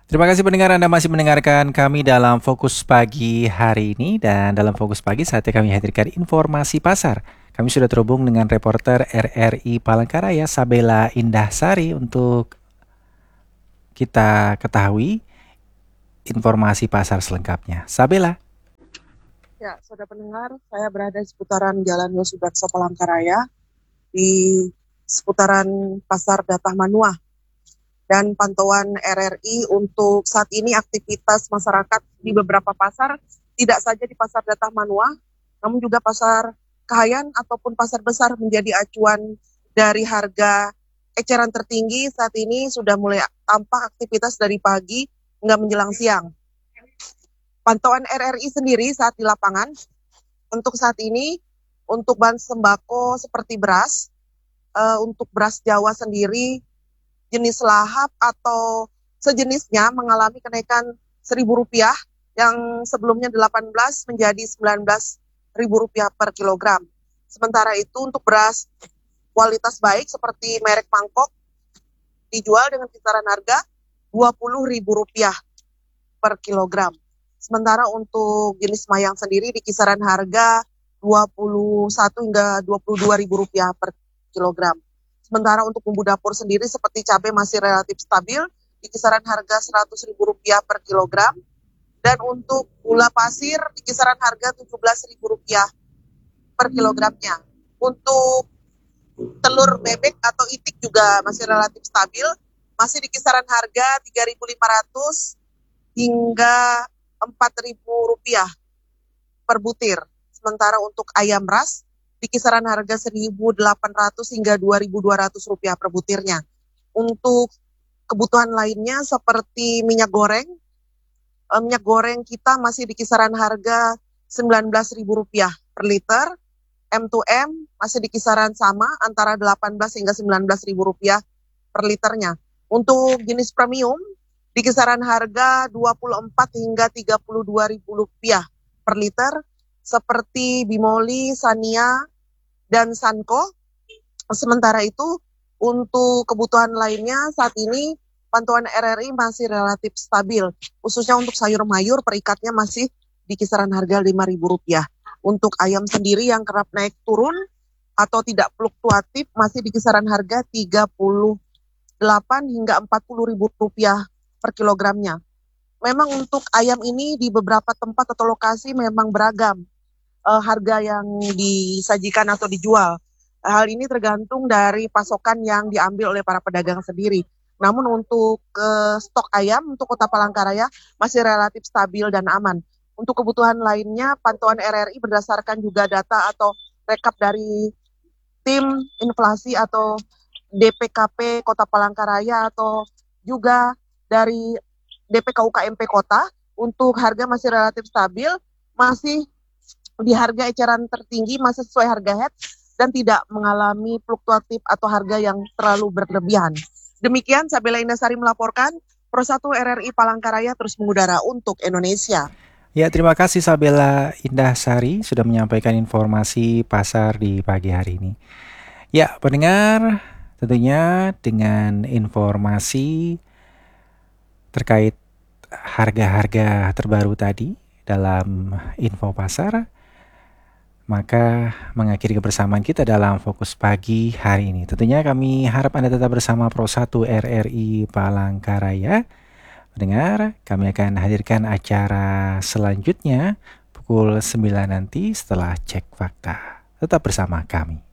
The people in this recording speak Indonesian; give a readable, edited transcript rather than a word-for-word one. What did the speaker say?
Terima kasih pendengar, Anda masih mendengarkan kami dalam Fokus Pagi hari ini. Dan dalam Fokus Pagi saatnya kami hadirkan informasi pasar. Kami sudah terhubung dengan reporter RRI Palangkaraya, Sabela Indahsari, untuk kita ketahui informasi pasar selengkapnya. Sabela. Ya, saudara pendengar, saya berada di seputaran Jalan Yosudarso Palangkaraya, di seputaran Pasar Datah Manuah. Dan pantauan RRI untuk saat ini aktivitas masyarakat di beberapa pasar, tidak saja di Pasar Datah Manuah, namun juga Pasar Kahayan ataupun pasar besar menjadi acuan dari harga eceran tertinggi. Saat ini sudah mulai tampak aktivitas dari pagi hingga menjelang siang. Pantauan RRI sendiri saat di lapangan, untuk saat ini, untuk bahan sembako seperti beras, untuk beras Jawa sendiri, jenis lahap atau sejenisnya mengalami kenaikan Rp1.000, yang sebelumnya 18 menjadi Rp19.000 per kilogram. Sementara itu untuk beras kualitas baik seperti merek Mangkok dijual dengan kisaran harga Rp20.000 per kilogram. Sementara untuk jenis mayang sendiri di kisaran harga Rp21 hingga Rp22.000 per kilogram. Sementara untuk bumbu dapur sendiri seperti cabai masih relatif stabil di kisaran harga Rp100.000 per kilogram. Dan untuk gula pasir di kisaran harga Rp17.000 per kilogramnya. Untuk telur bebek atau itik juga masih relatif stabil, masih di kisaran harga Rp3.500 hingga Rp4.000 per butir. Sementara untuk ayam ras di kisaran harga Rp1.800 hingga Rp2.200 per butirnya. Untuk kebutuhan lainnya seperti minyak goreng kita masih di kisaran harga Rp19.000 per liter. M2M masih di kisaran sama antara Rp18 hingga Rp19.000 per liternya. Untuk jenis premium di kisaran harga Rp24 hingga Rp32.000 per liter, seperti Bimoli, Sania, dan Sanko. Sementara itu, untuk kebutuhan lainnya saat ini pantauan RRI masih relatif stabil, khususnya untuk sayur mayur per ikatnya masih di kisaran harga Rp5.000. Untuk ayam sendiri yang kerap naik turun atau tidak fluktuatif masih di kisaran harga Rp38 hingga Rp40.000 per kilogramnya. Memang untuk ayam ini di beberapa tempat atau lokasi memang beragam harga yang disajikan atau dijual. Hal ini tergantung dari pasokan yang diambil oleh para pedagang sendiri. Namun untuk stok ayam untuk Kota Palangkaraya masih relatif stabil dan aman. Untuk kebutuhan lainnya, pantauan RRI berdasarkan juga data atau rekap dari tim inflasi atau DPKP Kota Palangkaraya atau juga dari DPK UKMP Kota, untuk harga masih relatif stabil, masih di harga eceran tertinggi, masih sesuai harga head, dan tidak mengalami fluktuatif atau harga yang terlalu berlebihan. Demikian, Sabela Indahsari melaporkan, Pro 1 RRI Palangkaraya terus mengudara untuk Indonesia. Ya, terima kasih Sabela Indahsari sudah menyampaikan informasi pasar di pagi hari ini. Ya, pendengar, tentunya dengan informasi terkait harga-harga terbaru tadi dalam info pasar, maka mengakhiri kebersamaan kita dalam Fokus Pagi hari ini. Tentunya kami harap Anda tetap bersama Pro 1 RRI Palangkaraya. Pendengar, kami akan hadirkan acara selanjutnya pukul 9 nanti setelah cek fakta. Tetap bersama kami.